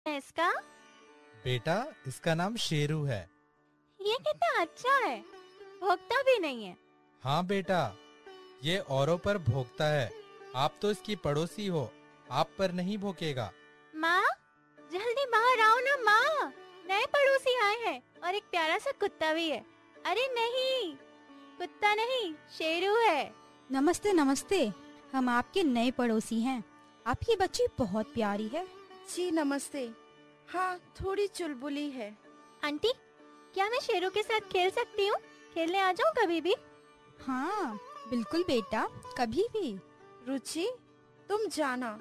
है इसका? बेटा, इसका नाम शेरू है। ये कितना अच्छा है, भौंकता भी नहीं है। हाँ बेटा, ये औरों पर भौंकता है। आप तो इसकी पड़ोसी हो, आप पर नहीं भौंकेगा। माँ, जल्दी बाहर आओ ना माँ, नए पड़ोसी आए हैं और एक प्यारा सा कुत्ता भी है। अरे नहीं, कुत्ता नहीं, शेरू है। नमस्ते नमस्ते, हम आपके नए पड़ोसी हैं। आपकी बच्ची बहुत प्यारी है। जी नमस्ते। हाँ, थोड़ी चुलबुली है। आंटी, क्या मैं शेरू के साथ खेल सकती हूँ? खेलने आ जाऊँ कभी भी? हाँ बिल्कुल बेटा, कभी भी। रुचि, तुम जाना,